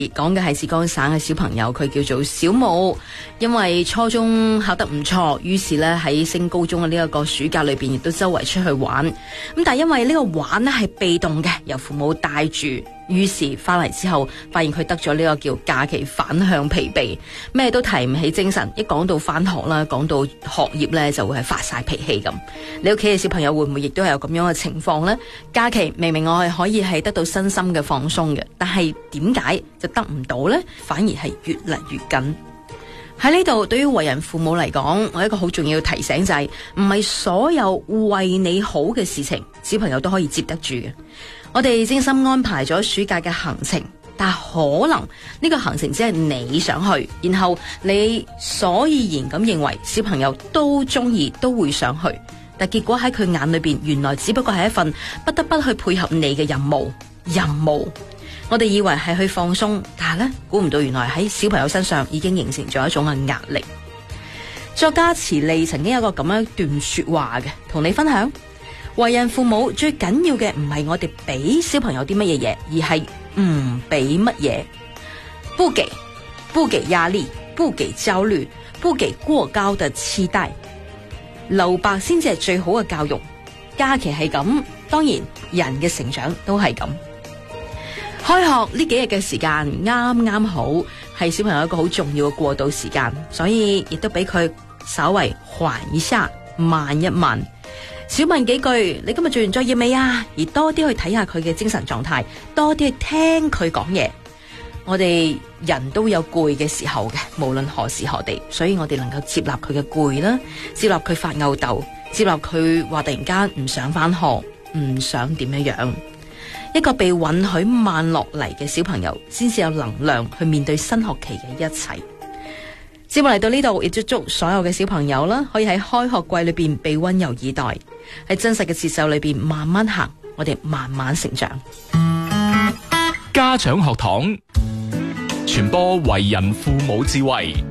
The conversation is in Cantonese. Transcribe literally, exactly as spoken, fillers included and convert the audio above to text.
講嘅係浙江省嘅小朋友，佢叫做小武，因為初中考得唔錯，於是咧喺升高中嘅呢一個暑假裏邊，亦都周圍出去玩。咁但係因為呢個玩咧係被動嘅，由父母帶住，於是翻嚟之後，發現佢得咗呢個叫假期反向疲憊，咩都提唔起精神，一講到翻學啦，講到學業咧就會係發晒脾氣咁。你屋企嘅小朋友會唔會亦都係有咁樣嘅情況呢？假期明明我係可以係得到身心嘅放鬆嘅，但係點解就得唔到呢？反而係越嚟越緊。喺呢度，對於為人父母嚟講，我一個好重要嘅提醒就係，唔係所有為你好嘅事情，小朋友都可以接得住嘅。我哋精心安排咗暑假嘅行程，但可能呢個行程只係你想去，然後你所以然咁認為小朋友都中意，都會想去，但結果喺佢眼裏邊，原來只不過係一份不得不去配合你嘅任務。任務，我哋以為係去放鬆，但係咧估唔到，原來喺小朋友身上已經形成咗一種嘅壓力。作家池莉曾經有個咁樣一段說話嘅，同你分享。為人父母最緊要嘅唔係我哋俾小朋友啲乜嘢嘢，而係唔俾乜嘢。不給，不給壓力，不給焦慮，不給過高的期待。留白先至係最好嘅教育。假期係咁，當然人嘅成長都係咁。開學呢幾日嘅時間啱啱好係小朋友一個好重要嘅過渡時間，所以亦都俾佢稍為緩一下，慢一慢。少問幾句，你今日做完作業未啊？而多啲去睇下佢嘅精神狀態，多啲去聽佢講嘢。我哋人都有攰嘅時候嘅，無論何時何地，所以我哋能夠接納佢嘅攰啦，接納佢發吽哣，接納佢話突然間唔想翻學，唔想點樣樣。一個被允許慢落嚟嘅小朋友，先至有能量去面對新學期嘅一切。節目嚟到呢度，亦都祝所有嘅小朋友啦，可以喺開學季裏邊被溫柔以待，喺真實嘅節奏裏邊慢慢行，我哋慢慢成長。 家長學堂傳播為人父母智慧。